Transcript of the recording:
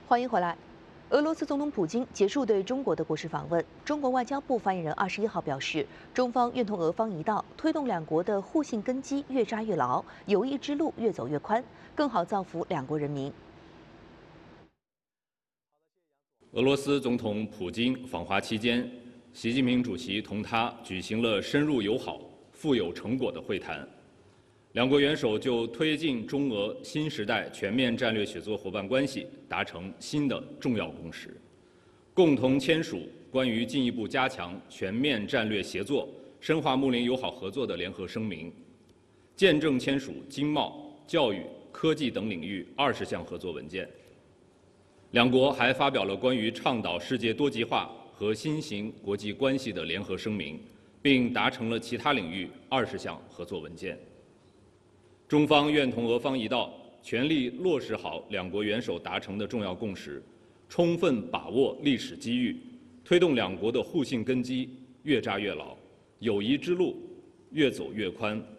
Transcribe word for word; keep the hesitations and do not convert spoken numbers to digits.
欢迎回来。俄罗斯总统普京结束对中国的国事访问。中国外交部发言人二十一号表示，中方愿同俄方一道，推动两国的互信根基越扎越牢，友谊之路越走越宽，更好造福两国人民。 俄罗斯总统普京访华期间，习近平主席同他举行了深入友好、富有成果的会谈。两国元首就推进中俄新时代全面战略协作伙伴关系达成新的重要共识，共同签署关于进一步加强全面战略协作、深化睦邻友好合作的联合声明，见证签署经贸、教育、科技等领域二十项合作文件。两国还发表了关于倡导世界多极化和新型国际关系的联合声明，并达成了其他领域二十项合作文件。中方愿同俄方一道，全力落实好两国元首达成的重要共识，充分把握历史机遇，推动两国的互信根基越扎越牢，友谊之路越走越宽，